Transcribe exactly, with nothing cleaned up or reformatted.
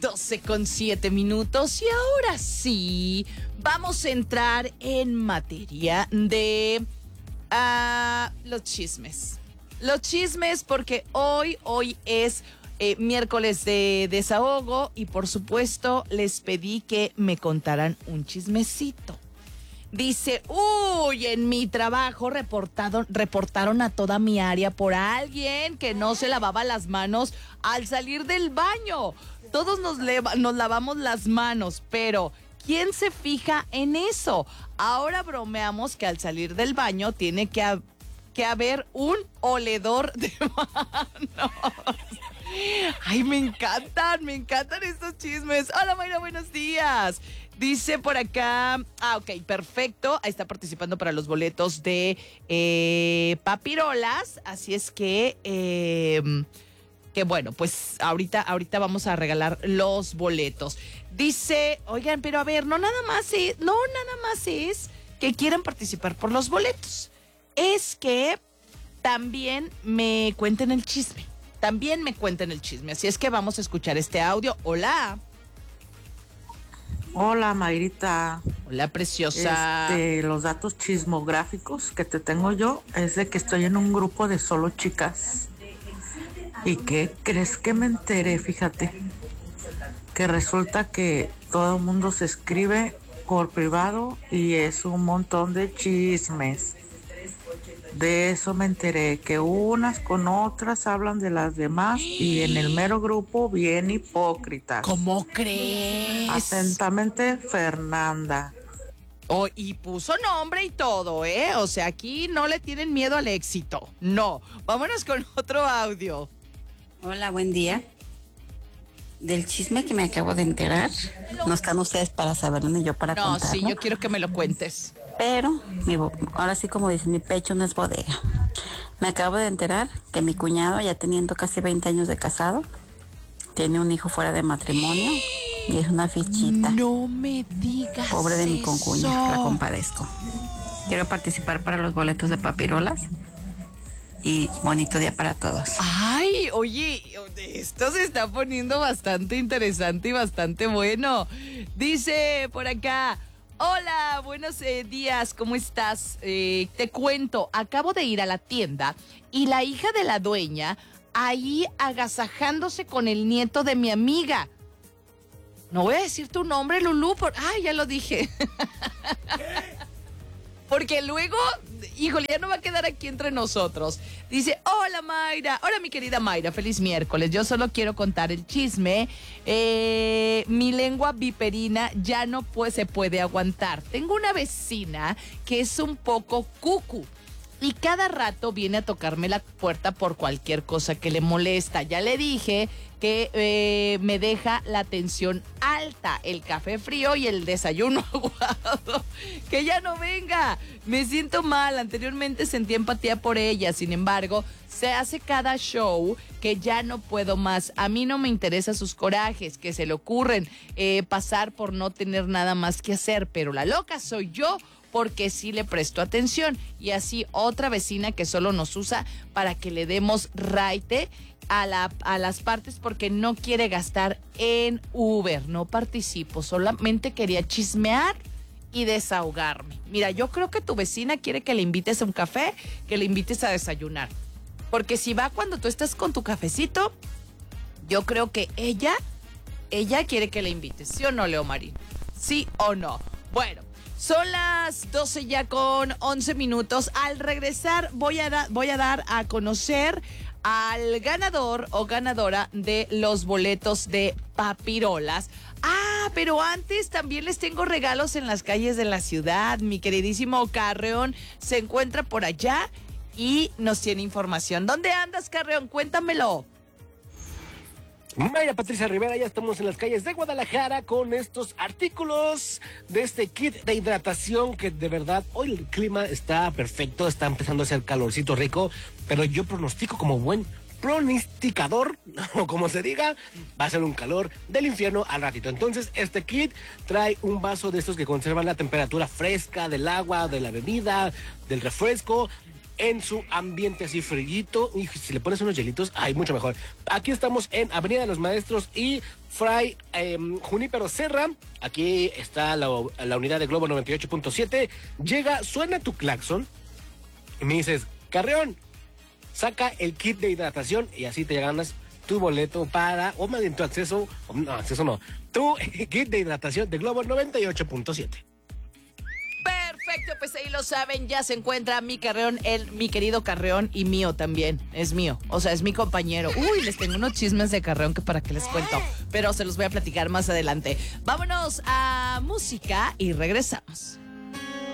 doce con siete minutos y ahora sí vamos a entrar en materia de uh, los chismes. Los chismes porque hoy, hoy es eh, miércoles de desahogo y por supuesto les pedí que me contaran un chismecito. Dice, uy, en mi trabajo reportado, reportaron a toda mi área por alguien que no se lavaba las manos al salir del baño. Todos nos, leva, nos lavamos las manos, pero ¿quién se fija en eso? Ahora bromeamos que al salir del baño tiene que, ha, que haber un oledor de manos. Ay, me encantan, me encantan estos chismes. Hola, Mayra, buenos días. Dice por acá, ah, ok, perfecto. Ahí está participando para los boletos de eh, Papirolas. Así es que, eh, que bueno, pues ahorita, ahorita vamos a regalar los boletos. Dice, oigan, pero a ver, no nada más es, no nada más es que quieran participar por los boletos. Es que también me cuenten el chisme. También me cuenten el chisme. Así es que vamos a escuchar este audio. Hola. Hola, Mayrita. Hola, preciosa. Este, los datos chismográficos que te tengo yo es de que estoy en un grupo de solo chicas. ¿Y qué crees que me enteré? Fíjate, que resulta que todo el mundo se escribe por privado y es un montón de chismes. De eso me enteré, que unas con otras hablan de las demás y en el mero grupo bien hipócritas. ¿Cómo crees? Atentamente, Fernanda. Oh, y puso nombre y todo, ¿eh? O sea, aquí no le tienen miedo al éxito. No. Vámonos con otro audio. Hola, buen día. Del chisme que me acabo de enterar, no están ustedes para saberlo ni yo para no, contarlo. No, sí, yo quiero que me lo cuentes. Pero, mi, ahora sí como dicen, mi pecho no es bodega. Me acabo de enterar que mi cuñado, ya teniendo casi veinte años de casado, tiene un hijo fuera de matrimonio y es una fichita. No me digas Pobre de eso. mi concuña, la compadezco. Quiero participar para los boletos de Papirolas y bonito día para todos. Ay, oye, esto se está poniendo bastante interesante y bastante bueno. Dice por acá, hola, buenos eh, días, ¿cómo estás? Eh, te cuento, acabo de ir a la tienda y la hija de la dueña ahí agasajándose con el nieto de mi amiga. No voy a decir tu nombre, Lulú, por... Ay, ya lo dije. Porque luego, híjole, ya no va a quedar aquí entre nosotros. Dice, hola Mayra, hola mi querida Mayra, feliz miércoles. Yo solo quiero contar el chisme. Eh, mi lengua viperina ya no puede, se puede aguantar. Tengo una vecina que es un poco cucu y cada rato viene a tocarme la puerta por cualquier cosa que le molesta. Ya le dije que eh, me deja la tensión alta, el café frío y el desayuno aguado. Que ya no venga. Me siento mal. Anteriormente sentí empatía por ella. Sin embargo, se hace cada show que ya no puedo más. A mí no me interesan sus corajes, que se le ocurren eh, pasar por no tener nada más que hacer. Pero la loca soy yo, porque sí le presto atención. Y así otra vecina que solo nos usa para que le demos raite a, la, a las partes porque no quiere gastar en Uber. No participo, solamente quería chismear y desahogarme. Mira, yo creo que tu vecina quiere que le invites a un café, que le invites a desayunar. Porque si va cuando tú estás con tu cafecito, yo creo que ella, ella quiere que le invites. ¿Sí o no, Leo Marín? ¿Sí o no? Bueno. Son las doce ya con once minutos. Al regresar voy a, da, voy a dar a conocer al ganador o ganadora de los boletos de Papirolas. Ah, pero antes también les tengo regalos en las calles de la ciudad. Mi queridísimo Carreón se encuentra por allá y nos tiene información. ¿Dónde andas, Carreón? Cuéntamelo. Mayra Patricia Rivera, ya estamos en las calles de Guadalajara con estos artículos de este kit de hidratación que de verdad hoy el clima está perfecto, está empezando a hacer calorcito rico, pero yo pronostico como buen pronosticador, o como se diga, va a ser un calor del infierno al ratito. Entonces este kit trae un vaso de estos que conservan la temperatura fresca del agua, de la bebida, del refresco. en su ambiente así frillito. Y si le pones unos hielitos, ay, mucho mejor. Aquí estamos en Avenida de los Maestros y Fray eh, Junípero Serra. Aquí está la, la unidad de Globo noventa y ocho punto siete. Llega, suena tu claxon y me dices, Carreón, saca el kit de hidratación y así te ganas tu boleto para, o más bien tu acceso, no, acceso no, tu kit de hidratación de Globo noventa y ocho punto siete. Perfecto, pues ahí lo saben, ya se encuentra mi Carreón, el, mi querido Carreón y mío también, es mío, o sea, es mi compañero. Uy, les tengo unos chismes de Carreón que para qué les cuento, pero se los voy a platicar más adelante. Vámonos a música y regresamos.